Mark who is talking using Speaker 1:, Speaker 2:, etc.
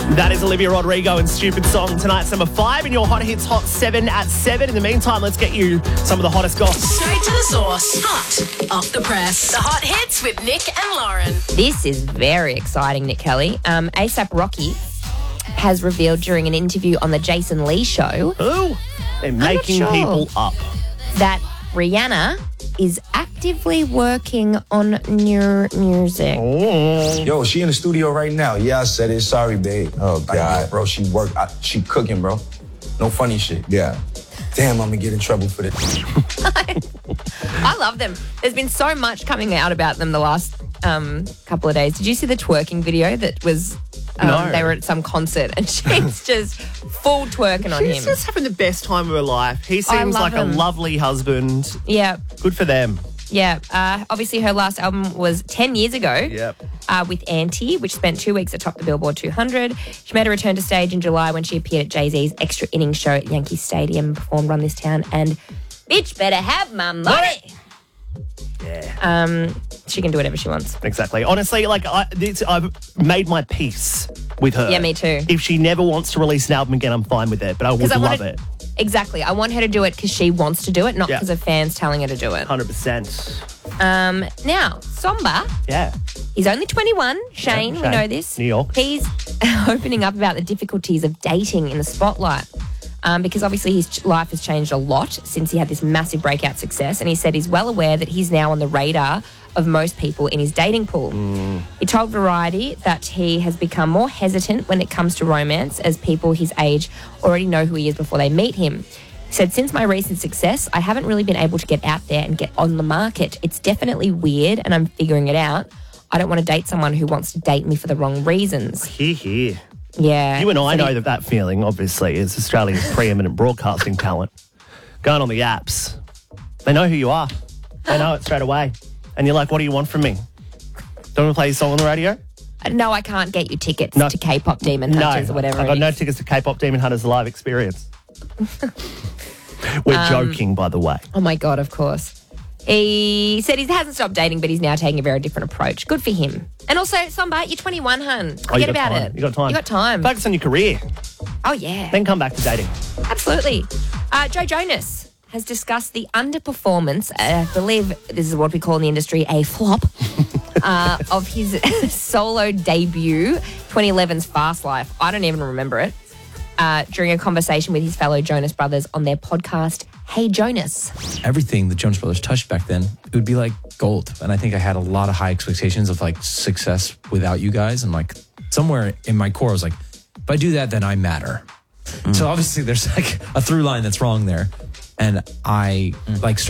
Speaker 1: That is Olivia Rodrigo and Stupid Song. Tonight's number 5 in your Hot Hits Hot 7 at 7. In the meantime, let's get you some of the hottest goss.
Speaker 2: Straight to the source. Hot off the press. The Hot Hits with Nick and Lauren.
Speaker 3: This is very exciting, Nick Kelly. ASAP Rocky has revealed during an interview on the Jason Lee show
Speaker 1: Ooh, they're making
Speaker 3: sure.
Speaker 1: people up.
Speaker 3: that Rihanna is actively working on new music.
Speaker 4: Yo, she in the studio right now. Yeah, I said it. Sorry, babe.
Speaker 5: Oh, God.
Speaker 4: Bro, she she cooking, bro. No funny shit.
Speaker 5: Yeah.
Speaker 4: Damn, I'm gonna get in trouble for this.
Speaker 3: I love them. There's been so much coming out about them the last couple of days. Did you see the twerking video that was...
Speaker 1: No.
Speaker 3: They were at some concert and she's just full twerking on
Speaker 1: She's
Speaker 3: him.
Speaker 1: just having the best time of her life. He seems
Speaker 3: love
Speaker 1: like
Speaker 3: him.
Speaker 1: a lovely husband.
Speaker 3: Yeah.
Speaker 1: Good for them.
Speaker 3: Yeah, obviously her last album was 10 years ago
Speaker 1: Yep.
Speaker 3: with Auntie, which spent 2 weeks atop the Billboard 200. She made a return to stage in July when she appeared at Jay-Z's Extra Innings show at Yankee Stadium, performed Run This Town, and bitch better have my money.
Speaker 1: Yeah.
Speaker 3: She can do whatever she wants.
Speaker 1: Exactly. Honestly, like I've made my peace with her.
Speaker 3: Yeah, me too.
Speaker 1: If she never wants to release an album again, I'm fine with it. But I would love it.
Speaker 3: Exactly. I want her to do it because she wants to do it, not
Speaker 1: Yeah.
Speaker 3: because of fans telling her to do it.
Speaker 1: 100%.
Speaker 3: Now, Somba,
Speaker 1: Yeah.
Speaker 3: he's only 21. Shane, we
Speaker 1: Shane.
Speaker 3: know this.
Speaker 1: New York.
Speaker 3: He's opening up about the difficulties of dating in the spotlight. Because obviously his life has changed a lot since he had this massive breakout success. And he said he's well aware that he's now on the radar of most people in his dating pool. He told Variety that he has become more hesitant when it comes to romance, as people his age already know who he is before they meet him. He said, since my recent success, I haven't really been able to get out there and get on the market. It's definitely weird and I'm figuring it out. I don't want to date someone who wants to date me for the wrong reasons.
Speaker 1: Here.
Speaker 3: Yeah.
Speaker 1: You and I know that feeling, obviously, as Australia's preeminent broadcasting talent. Going on the apps, they know who you are. They know it straight away. And you're like, what do you want from me? Don't want to play your song on the radio?
Speaker 3: No, I can't get you tickets
Speaker 1: No.
Speaker 3: to K-pop Demon Hunters or whatever.
Speaker 1: I got
Speaker 3: it
Speaker 1: no
Speaker 3: is.
Speaker 1: tickets to K-pop Demon Hunters live experience. We're joking, by the way.
Speaker 3: Oh my God, of course. He said he hasn't stopped dating, but he's now taking a very different approach. Good for him. And also, Somba, you're 21, hun. Forget about it.
Speaker 1: You got time.
Speaker 3: You got time.
Speaker 1: Focus on your career,
Speaker 3: Oh, yeah.
Speaker 1: then come back to dating.
Speaker 3: Absolutely. Joe Jonas has discussed the underperformance, I believe this is what we call in the industry a flop, of his solo debut, 2011's Fast Life. I don't even remember it. During a conversation with his fellow Jonas Brothers on their podcast, Hey Jonas.
Speaker 6: Everything the Jonas Brothers touched back then, it would be like gold. And I think I had a lot of high expectations of like success without you guys. And like somewhere in my core, I was like, if I do that, then I matter. So obviously there's like a through line that's wrong there. And I like